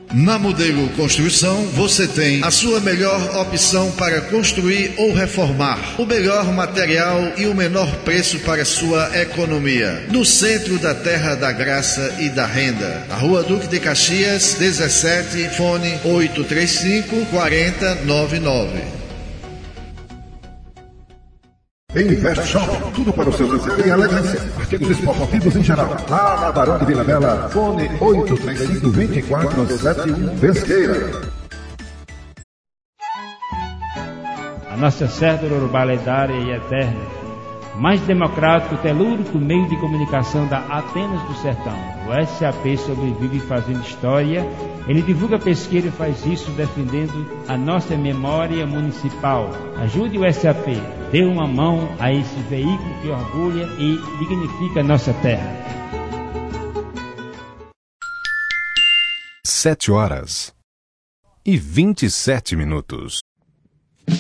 Na Modelo Construção, você tem a sua melhor opção para construir ou reformar. O melhor material e o menor preço para sua economia. No centro da Terra da Graça e da Renda. Na Rua Duque de Caxias, 17, fone 835-4099. Invest Shop, tudo para o seu lazer e elegância. Artigos esportivos em geral. Lá na Barão de Vila Bela, fone 835-2471 Pesqueira. A nossa cédula urbana lendária e eterna, mais democrático, telúrico meio de comunicação da Atenas do Sertão. O SAP sobrevive fazendo história. Ele divulga Pesqueira e faz isso defendendo a nossa memória municipal. Ajude o SAP. Dê uma mão a esse veículo que orgulha e dignifica a nossa terra. 7h27.